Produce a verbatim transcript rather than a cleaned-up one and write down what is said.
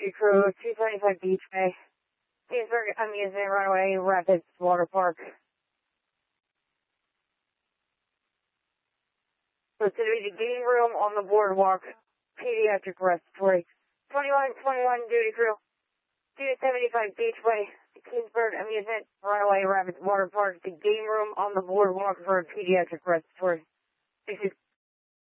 Duty Crew, two twenty-five Beachway, Kingsburg Amusement Runway, Rapids Water Park. So it's going to be the game room on the boardwalk, pediatric respiratory. twenty-one twenty-one Duty Crew, two seventy-five Beachway, Kingsburg Amusement Runway, Rapids Water Park, the game room on the boardwalk for a pediatric respiratory. Thank you.